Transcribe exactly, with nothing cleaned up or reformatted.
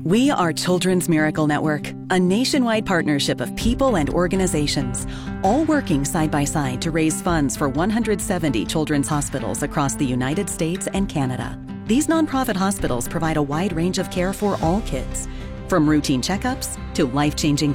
We are Children's Miracle Network, a nationwide partnership of people and organizations, all working side by side to raise funds for one hundred seventy children's hospitals across the United States and Canada. These nonprofit hospitals provide a wide range of care for all kids, from routine checkups to life-changing